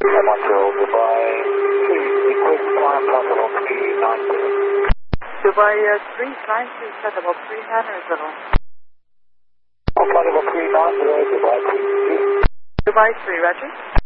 Dubai 3, request climb possible 390. Dubai 390, setable 300. Possible 390, Dubai 3. Dubai 3, Roger.